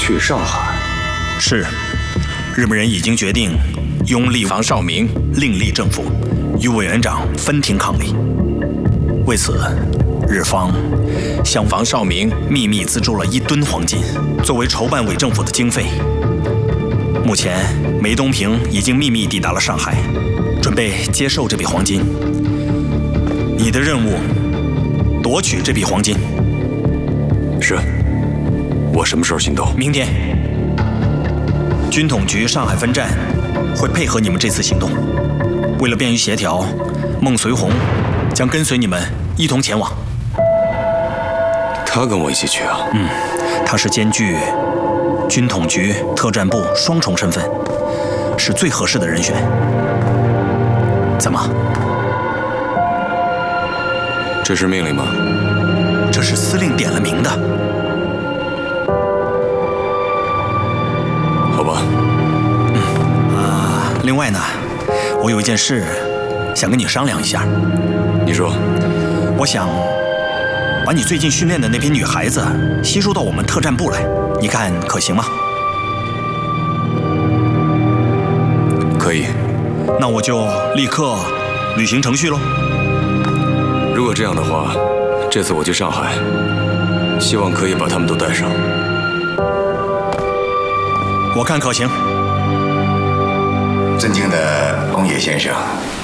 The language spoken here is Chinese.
去上海。 是，日本人已经决定拥立房少明，另立政府，与委员长分庭抗礼。为此，日方向房少明秘密资助了1吨黄金，作为筹办伪政府的经费。目前，梅东平已经秘密抵达了上海，准备接受这笔黄金。你的任务，夺取这笔黄金。 是。我什么时候行动？ 明天。军统局上海分站会配合你们这次行动。为了便于协调，孟随红将跟随你们一同前往。 他跟我一起去啊？ 他是兼具军统局、特战部双重身份，是最合适的人选。怎么？ 这是命令吗？ 这是司令点了名的。 好吧。 另外呢，我有一件事想跟你商量一下。 你说。 我想把你最近训练的那批女孩子吸收到我们特战部来，你看可行吗？ 可以。 那我就立刻履行程序喽。 如果这样的话，这次我去上海，希望可以把他们都带上。 我看可行。 尊敬的东野先生，